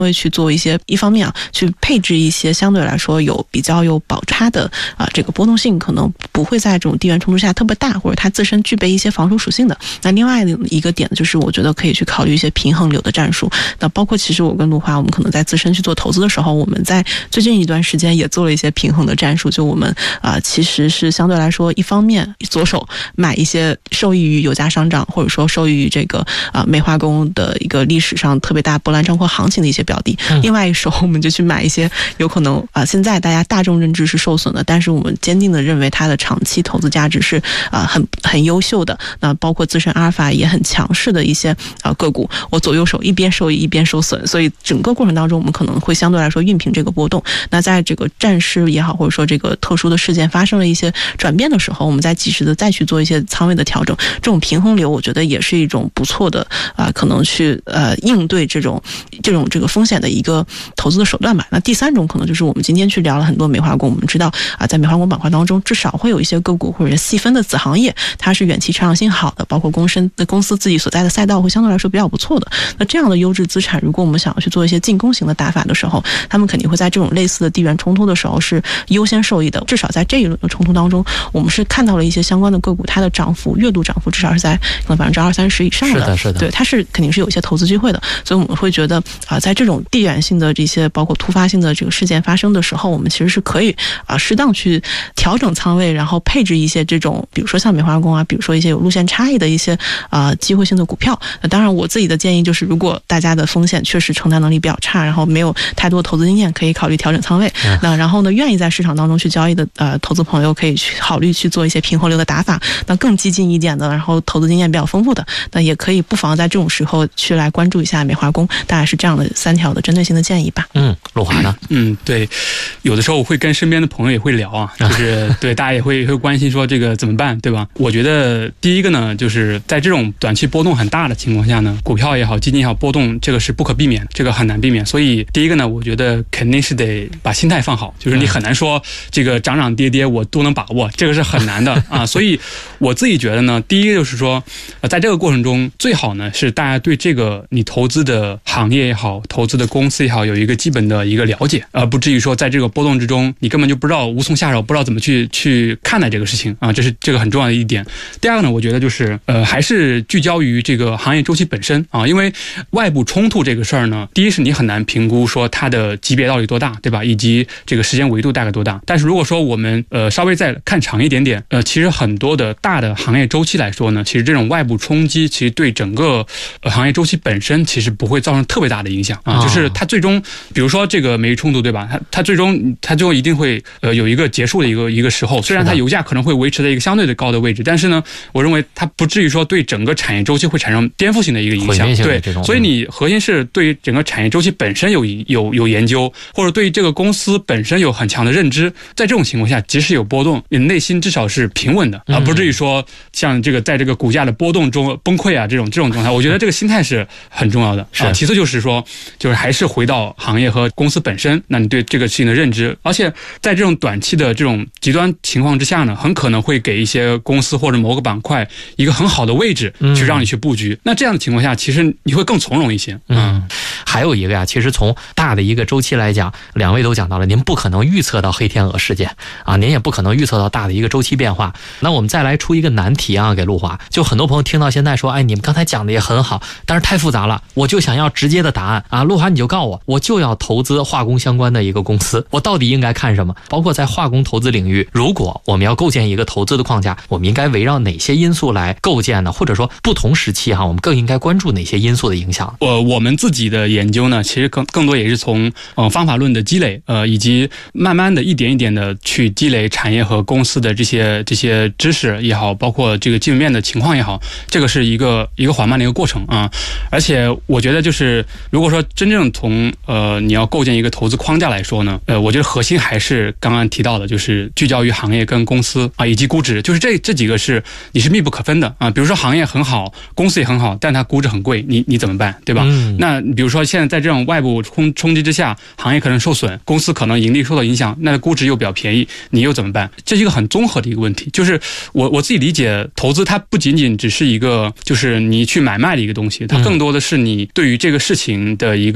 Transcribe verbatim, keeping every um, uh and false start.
会去做一些，一方面啊，去配置一些相对来说有比较有保差的啊、呃，这个波动性可能不会在这种地缘冲突下特别大，或者它自身具备一些防守属性的。那另外一个点就是，我觉得可以去考虑一些平衡流的战术。那包括其实我跟陆华，我们可能在自身去做投资的时候，我们在最近一段时间也做了一些平衡的战术。就我们啊、呃，其实是相对来说，一方面左手买一些受益于油价上涨，或者说受益于这个啊、呃、煤化工的一个历史上特别大波澜壮阔行情的一些标的。另外一手我们就去买一些有可能啊、呃，现在大家大众认知是受损的，但是我们坚定的认为它的长期投资价值是啊、呃、很很优秀的。那包括自身阿尔法也很强势的一些啊、呃、个股，我左右手一边受益一边受损，所以整个过程当中我们可能会相对来说熨平这个波动。那在这个战事也好，或者说这个特殊的事件发生了一些转变的时候，我们再及时的再去做一些仓位的调整，这种平衡流我觉得也是一种不错的啊、呃，可能去呃应对这种这种这个风险的一个投资的手段吧。那第三种可能就是我们今天去聊了很多煤化工，我们知道啊，在煤化工板块当中，至少会有一些个股或者细分的子行业，它是远期成长性好的，包括公司的公司自己所在的赛道会相对来说比较不错的。那这样的优质资产，如果我们想要去做一些进攻型的打法的时候，他们肯定会在这种类似的地缘冲突的时候是优先受益的。至少在这一轮的冲突当中，我们是看到了一些相关的个股，它的涨幅月度涨幅至少是在可能百分之二三十以上的。 是的，是的， 对，它是肯定是有一些投资机会的。所以我们会觉得啊、呃，在这种地缘性的这些包括突发性的这个事件发生的时候，我们其实是可以啊、呃、适当去调整仓位，然后配置一些这种，比如说像煤化工啊，比如说一些有路线差异的一些啊、呃、机会性的股票。那当然，我自己的建议就是，如果大家的风险确实承担能力比较差，然后没有太多投资经验，可以考虑调整仓位。嗯、那然后呢，愿意在市场当中去交易的呃投资朋友，可以去考虑去做一些平衡流的打法。那更激进一点的，然后投资经验比较丰富的，那也可以不妨在这种时候去来关注一下煤化工。大概是这样的三条的针对性的建议吧。 嗯，陆华呢？ 嗯，对，有的时候我会跟身边的朋友也会聊啊，就是对大家也会会关心说这个怎么办，对吧？我觉得第一个呢，就是在这种短期波动很大的情况下呢，股票也好，基金也好，波动这个是不可避免，这个很难避免。所以第一个呢，我觉得肯定是得把心态放好，就是你很难说这个涨涨跌跌我都能把握，这个是很难的啊。所以我自己觉得呢，第一个就是说，呃，在这个过程中最好呢是大家对这个你投资的行业也好，投资的公司也好，有一个基本的一个了解，而不至于说在这个波动之中你根本就不知道无从下手，不知道怎么去去看待这个事情啊，这是这个很重要的一点。第二个呢，我觉得就是呃还是聚焦于这个行业周期本身啊，因为外部冲突这个事儿呢，第一是你很难评估说它的级别到底多大，对吧？以及这个时间维度大概多大。但是如果说我们呃稍微再看长一点点，呃其实很多的大的行业周期来说呢，其实这种外部冲击其实对整个、呃、行业周期本身其实不会造成特别大的影响啊，就是它最终比如说这个美日冲突，对吧？它它最终它最后一定会呃有一个结束的一个一个时候，虽然它油价可能会维持在一个相对的高的位置，但是呢，我认为它不至于说对整个产业周期会产生颠覆性的一个影响。对，所以你核心是对整个产业周期本身有有有研究，或者对这个公司本身有很强的认知，在这种情况下，即使有波动，你内心至少是平稳的，而、嗯、不至于说像这个在这个股价的波动中崩溃啊这种这种状态。我觉得这个心态是很重要的。是啊，其次就是说，就是还是回到行业和公司本身，那你对这个事情的认知，而且在这种短期的这种极端情况之下呢，很可能会给一些公司或者某个板块一个很好的位置去让你去布局。嗯、那这样的情况下，其实你会更从容一些。 嗯，还有一个呀，其实从大的一个周期来讲，两位都讲到了，您不可能预测到黑天鹅事件啊，您也不可能预测到大的一个周期变化。那我们再来出一个难题啊，给陆华。就很多朋友听到现在说，哎，你们刚才讲的也很好，但是太复杂了，我就想要直接的答案啊。陆华，你就告诉我，我就要投资化工相关的一个公司，我到底应该看什么？包括在化工投资领域，如果我们要构建一个投资的框架，我们应该围绕哪些因素来构建呢？或者说不同时期哈、啊，我们更应该关注哪些因素的影响？ 呃，我们自己的研究呢，其实更更多也是从呃方法论的积累，呃，以及慢慢的一点一点的去积累产业和公司的这些这些知识也好，包括这个基本面的情况也好，这个是一个一个缓慢的一个过程啊。而且我觉得就是如果说真正从呃你要构建一个投资框架来说呢，呃，我觉得核心还是刚刚提到的，就是聚焦于行业跟公司啊，以及估值，就是这这几个是你是密不可分的啊。比如说行业很好，公司也很好，但它估值很贵，你你怎么办，对吧？嗯、那比如说现在在这种外部冲冲击之下，行业可能受损，公司可能盈利受到影响，那估值又比较便宜，你又怎么办？这是一个很综合的一个问题。就是我我自己理解，投资它不仅仅只是一个就是你去买卖的一个东西，它更多的是你对于这个事情的一个